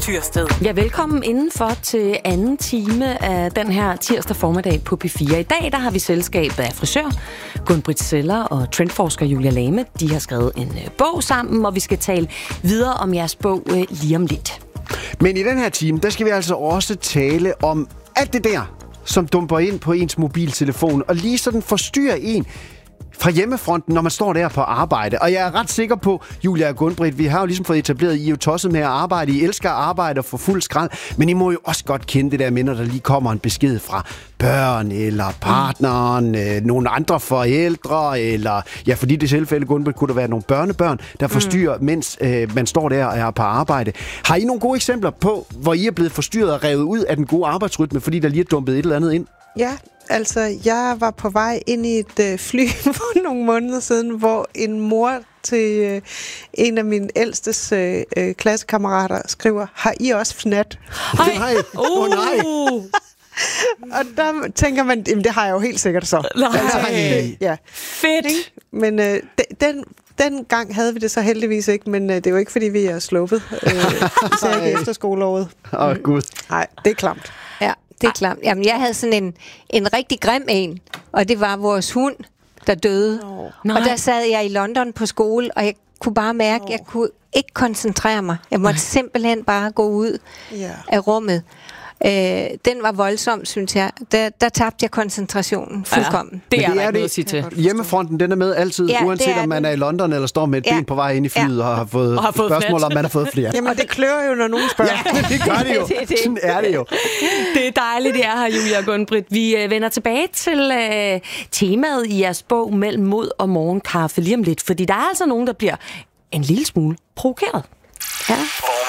Tyrsted. Ja, velkommen indenfor til anden time af den her tirsdag formiddag på P4. I dag der har vi selskab af frisør Gun-Britt Zeller og trendforsker Julia Lame. De har skrevet en bog sammen, og vi skal tale videre om jeres bog lige om lidt. Men i den her time, der skal vi altså også tale om alt det der, som dumper ind på ens mobiltelefon og lige sådan forstyrrer en fra hjemmefronten, når man står der på arbejde. Og jeg er ret sikker på, Julia og Gun-Britt, vi har jo ligesom fået etableret, I er jo tosset med at arbejde. I elsker at arbejde og få fuld skrald, men I må jo også godt kende det der med, når der lige kommer en besked fra børn, eller partneren, nogle andre forældre, eller ja, fordi det tilfælde, Gun-Britt, kunne der være nogle børnebørn, der forstyrrer, mens man står der og er på arbejde. Har I nogle gode eksempler på, hvor I er blevet forstyrret og revet ud af den gode arbejdsrytme, fordi der lige er dumpet et eller andet ind? Ja, altså jeg var på vej ind i et fly for nogle måneder siden, hvor en mor til en af mine ældstes klassekammerater skriver, har I også fnat? Nej. Nej. Og der tænker man, jamen det har jeg jo helt sikkert så. Nej. Ja. Fedt! Men den gang havde vi det så heldigvis ikke, men det er jo ikke, fordi vi er sluppet. Især ikke efter skoleåret. Gud. Nej, det er klamt. Ja, det er klart. Jamen, jeg havde sådan en rigtig grim en, og det var vores hund, der døde. Og der sad jeg i London på skole, og jeg kunne bare mærke, at jeg kunne ikke koncentrere mig. Jeg måtte simpelthen bare gå ud af rummet. Den var voldsom, synes jeg. Der tabte jeg koncentrationen fuldkommen. Det er der noget at sige til. Hjemmefronten, den er med altid, uanset om man er i London eller står med et ben på vej ind i flyet og har fået spørgsmål om man har fået flere. Jamen, det klør jo, når nogen spørger. Ja, det gør det jo. Sådan er det jo. Det er dejligt, det er her, Julia og Gun-Britt. Vi vender tilbage til temaet i jeres bog Mellem mod og morgenkaffe lige om lidt, fordi der er altså nogen, der bliver en lille smule provokeret. Ja.